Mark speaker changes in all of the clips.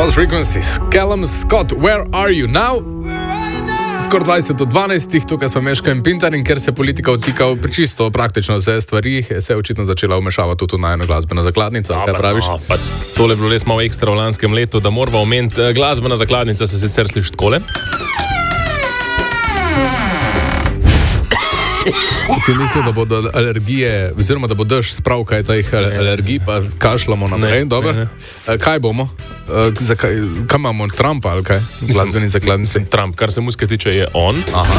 Speaker 1: Lost Frequencies, Callum Scott, Where Are You Now? Skoro 20 do 12, tukaj smo Meška in Pintar, in ker se politika vtika v čisto praktično vse stvari, se je očitno začela vmešavati tudi na eno glasbeno zakladnico. Kaj praviš?
Speaker 2: No, pač tole je bilo res malo ekstra v lanskem letu, da moramo omeniti, glasbena zakladnica se sicer sliši takole.
Speaker 1: Si mislil, da bodo alergije, oziroma da bo dež sprav kaj teh alergij, pa kašljamo naprej, dobro? Kaj bomo? Kaj imamo, Trumpa ali kaj? Glasbeni zakladnici?
Speaker 2: Trump, kar se muzike tiče, je on.
Speaker 1: Aha.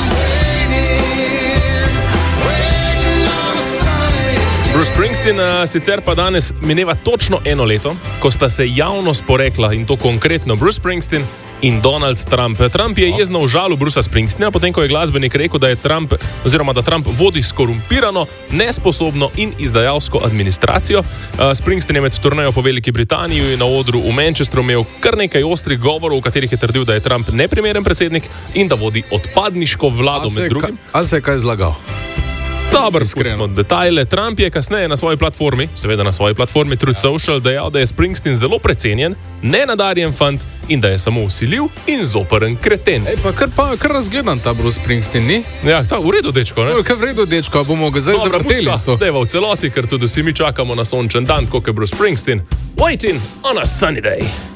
Speaker 2: Bruce Springsteen sicer pa danes mineva točno eno leto, ko sta se javno sporekla, in to konkretno Bruce Springsteen in Donald Trump. Trump je jezno užalil Brucea Springsteena, potem ko je glasbenik rekel, da Trump vodi skorumpirano, nesposobno in izdajalsko administracijo. Springsteen je med turnejo po Veliki Britaniji na odru v Manchesteru imel kar nekaj ostrih govorov, v katerih je trdil, da je Trump neprimeren predsednik in da vodi odpadniško vlado med drugim.
Speaker 1: Ali se je kaj zlagal?
Speaker 2: Dobro, spustimo detajle. Trump je kasneje na svoji platformi Truth Social dejal, da je Springsteen zelo precenjen, nenadarjen fant in da je samo vsiljiv in zoperen kreten.
Speaker 1: Ej, kar razgledan ta Bruce Springsteen, ni?
Speaker 2: Ja, v redu, dečko, ne?
Speaker 1: Kaj v redu, dečko, bomo ga zdaj zavrteli.
Speaker 2: Dejva v celoti, ker tudi vsi mi čakamo na sončen dan, kot je Bruce Springsteen. Waiting on a sunny day.